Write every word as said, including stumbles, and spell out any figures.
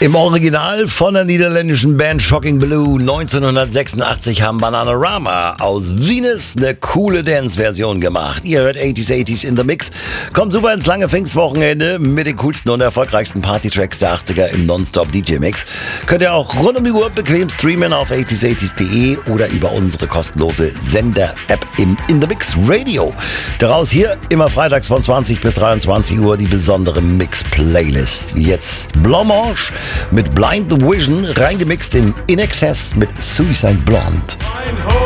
Im Original von der niederländischen Band Shocking Blue neunzehnhundertsechsundachtzig haben Bananarama aus Venus eine coole Dance-Version gemacht. Ihr hört achtziger, achtziger in the Mix. Kommt super ins lange Pfingstwochenende mit den coolsten und erfolgreichsten Party-Tracks der achtziger im Nonstop-D J-Mix. Könnt ihr auch rund um die Uhr bequem streamen auf achtziger, achtziger punkt de oder über unsere kostenlose Sender-App im In the Mix Radio. Daraus hier immer freitags von zwanzig bis dreiundzwanzig Uhr die besondere Mix-Playlist. Wie jetzt Blancmange mit Blind Vision, reingemixt in In Excess mit Suicide Blonde.